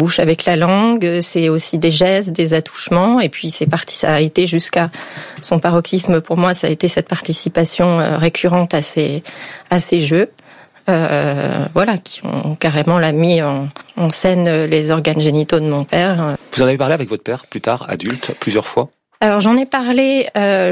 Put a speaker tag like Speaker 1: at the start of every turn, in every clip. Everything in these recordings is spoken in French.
Speaker 1: bouche avec la langue, c'est aussi des gestes, des attouchements, et puis c'est parti, ça a été jusqu'à son paroxysme pour moi, ça a été cette participation récurrente à ces jeux. Voilà, qui ont carrément mis en scène les organes génitaux de mon père.
Speaker 2: Vous en avez parlé avec votre père plus tard, adulte, plusieurs fois?
Speaker 1: Alors j'en ai parlé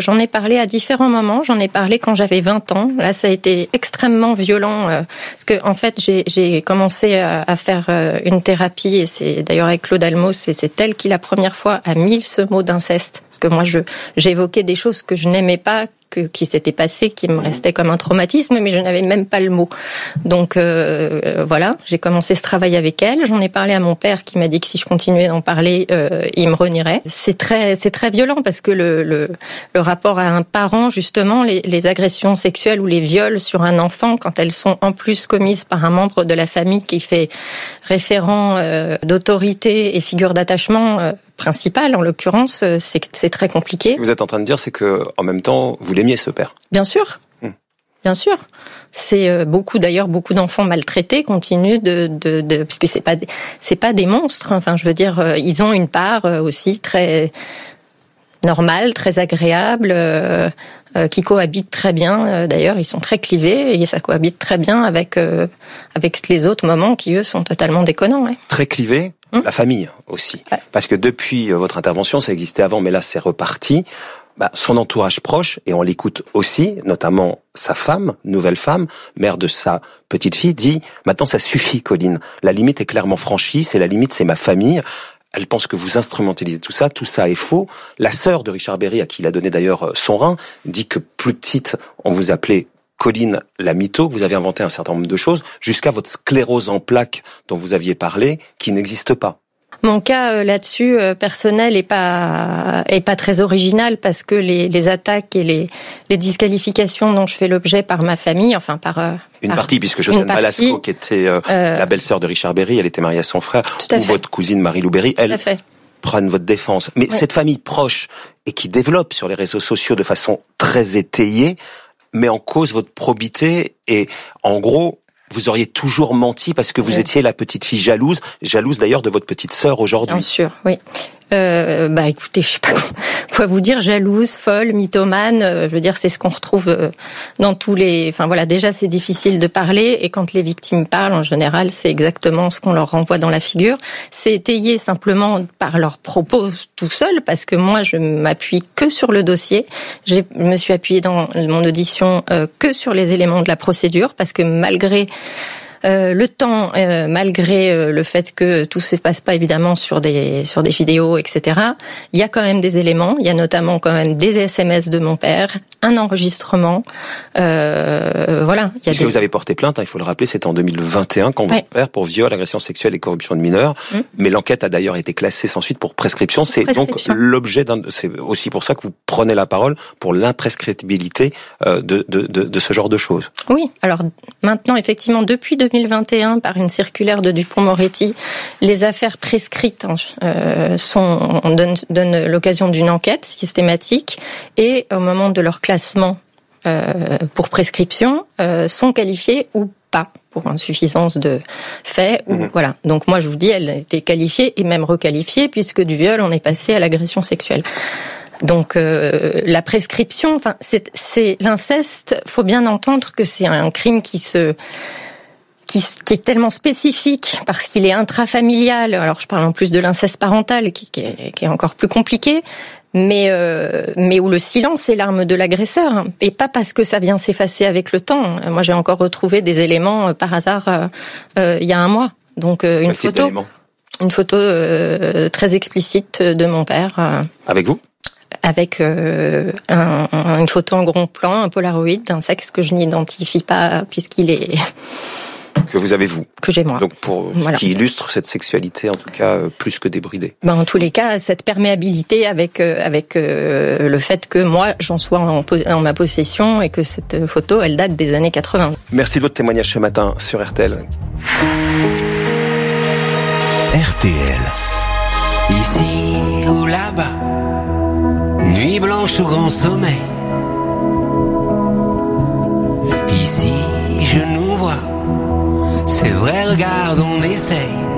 Speaker 1: à différents moments. J'en ai parlé quand j'avais 20 ans. Là, ça a été extrêmement violent parce que en fait, j'ai commencé à faire une thérapie et c'est d'ailleurs avec Claude Almos et c'est elle qui la première fois a mis ce mot d'inceste parce que moi j'évoquais des choses que je n'aimais pas, qui s'était passé, qui me restait comme un traumatisme, mais je n'avais même pas le mot. Donc voilà, j'ai commencé ce travail avec elle. J'en ai parlé à mon père qui m'a dit que si je continuais d'en parler, il me renierait. C'est très violent parce que le rapport à un parent, justement, les agressions sexuelles ou les viols sur un enfant, quand elles sont en plus commises par un membre de la famille qui fait référent d'autorité et figure d'attachement principale, en l'occurrence, c'est très compliqué.
Speaker 2: Ce que vous êtes en train de dire, c'est que en même temps, vous l'aimiez, ce père.
Speaker 1: Bien sûr. Bien sûr. C'est beaucoup d'enfants maltraités continuent parce que c'est pas des monstres. Enfin, je veux dire, ils ont une part aussi très normale, très agréable, qui cohabitent très bien. D'ailleurs, ils sont très clivés et ça cohabite très bien avec les autres moments qui, eux, sont totalement déconnants. Ouais.
Speaker 2: Très clivés. La famille aussi. Ouais. Parce que depuis votre intervention, ça existait avant, mais là c'est reparti. Son entourage proche, et on l'écoute aussi, notamment sa femme, nouvelle femme, mère de sa petite fille, dit « Maintenant ça suffit, Colline. La limite est clairement franchie, c'est la limite, c'est ma famille. » Elle pense que vous instrumentalisez tout ça est faux. La sœur de Richard Berry, à qui il a donné d'ailleurs son rein, dit que plus petite, on vous appelait Colline la mytho, vous avez inventé un certain nombre de choses, jusqu'à votre sclérose en plaques dont vous aviez parlé, qui n'existe pas.
Speaker 1: Mon cas là-dessus personnel est pas très original parce que les attaques et les disqualifications dont je fais l'objet par ma famille, enfin par
Speaker 2: une partie, puisque Josiane Balasco, qui était la belle-sœur de Richard Berry, elle était mariée à son frère, ou votre cousine Marie-Lou Berry, elle prenne votre défense. Mais cette famille proche et qui développe sur les réseaux sociaux de façon très étayée, met en cause votre probité et, en gros, vous auriez toujours menti parce que vous étiez la petite fille jalouse d'ailleurs de votre petite sœur aujourd'hui.
Speaker 1: Bien sûr, oui. Écoutez, je sais pas quoi vous dire, jalouse, folle, mythomane, je veux dire, c'est ce qu'on retrouve dans tous les... Enfin voilà, déjà c'est difficile de parler et quand les victimes parlent, en général, c'est exactement ce qu'on leur renvoie dans la figure. C'est étayé simplement par leurs propos tout seul parce que moi, je m'appuie que sur le dossier. Je me suis appuyée dans mon audition que sur les éléments de la procédure parce que malgré... le temps, malgré le fait que tout se passe pas évidemment sur des vidéos, etc. Il y a quand même des éléments. Il y a notamment quand même des SMS de mon père, un enregistrement. Voilà.
Speaker 2: Puisque vous avez porté plainte, il faut le rappeler, c'était en 2021 quand votre père pour viol, agression sexuelle et corruption de mineurs. Mais l'enquête a d'ailleurs été classée sans suite pour prescription. C'est donc l'objet c'est aussi pour ça que vous prenez la parole pour l'imprescriptibilité de ce genre de choses.
Speaker 1: Oui. Alors maintenant, effectivement, depuis 2021, par une circulaire de Dupond-Moretti, les affaires prescrites donnent l'occasion d'une enquête systématique et au moment de leur classement pour prescription, sont qualifiées ou pas pour insuffisance de fait. Voilà. Donc moi, je vous dis, elle a été qualifiée et même requalifiée puisque du viol, on est passé à l'agression sexuelle. Donc la prescription, enfin c'est l'inceste. Faut bien entendre que c'est un crime qui est tellement spécifique parce qu'il est intrafamilial. Alors je parle en plus de l'inceste parental qui est encore plus compliqué, mais où le silence est l'arme de l'agresseur et pas parce que ça vient s'effacer avec le temps. Moi j'ai encore retrouvé des éléments par hasard il y a un mois. Donc une photo très explicite de mon père.
Speaker 2: Avec vous ?
Speaker 1: Avec une photo en gros plan, un Polaroid d'un sexe que je n'identifie pas puisqu'il est...
Speaker 2: Que vous avez vous.
Speaker 1: Que j'ai moi.
Speaker 2: Donc ce qui illustre cette sexualité en tout cas plus que débridée.
Speaker 1: En tous les cas, cette perméabilité avec le fait que moi j'en sois en ma possession et que cette photo elle date des années 80.
Speaker 2: Merci de votre témoignage ce matin sur RTL.
Speaker 3: RTL. Ici ou là-bas, nuit blanche ou grand sommeil. Ici je nous vois. C'est vrai, regarde, on essaye.